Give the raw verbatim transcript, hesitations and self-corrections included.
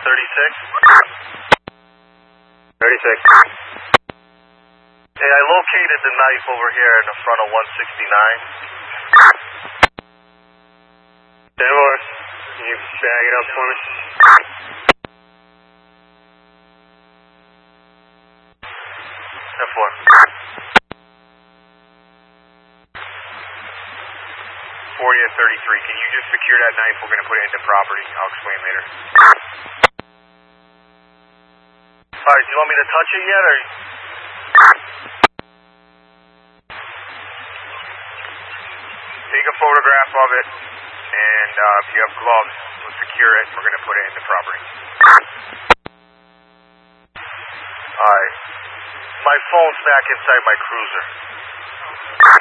thirty-six? thirty-six. Hey, I located the knife over here in the front of one sixty-nine. ten four. Can you bag it up for me? ten four. forty and thirty-three. Can you just secure that knife? We're going to put it into property. I'll explain later. Alright, do you want me to touch it yet, or? Take a photograph of it, and uh, if you have gloves, we'll secure it. We're going to put it into property. Alright. My phone's back inside my cruiser.